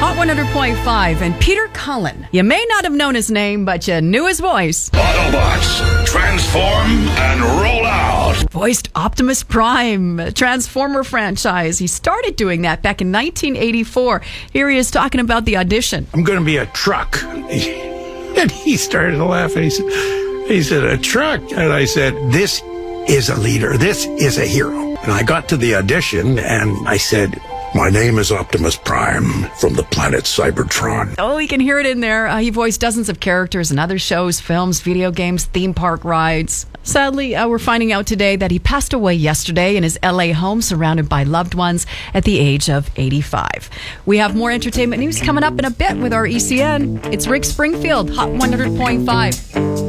Hot 100.5 and Peter Cullen. You may not have known his name, but you knew his voice. Autobots, transform and roll out. Voiced Optimus Prime, Transformer franchise. He started doing that back in 1984. Here he is talking about the audition. I'm going to be a truck. And he started to laugh. And he said, a truck? And I said, this is a leader. This is a hero. And I got to the audition and I said, my name is Optimus Prime from the planet Cybertron. Oh, you can hear it in there. He voiced dozens of characters in other shows, films, video games, theme park rides. Sadly, we're finding out today that he passed away yesterday in his LA home, surrounded by loved ones at the age of 85. We have more entertainment news coming up in a bit with our ECN. It's Rick Springfield, Hot 100.5.